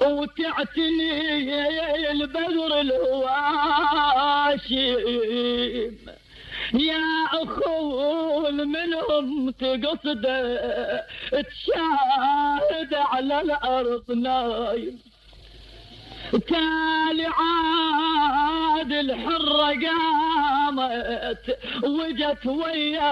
وتعتني البدر الهواشم، يا أخو منهم تقصد تشاهد على الأرض نايم. تالي عاد الحرة قامت وجت ويا